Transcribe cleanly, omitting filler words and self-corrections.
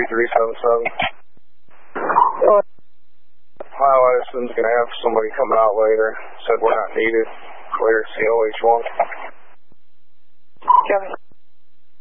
Ohio Edison's going to have somebody coming out later. Said we're not needed. Clear COH1. Kevin.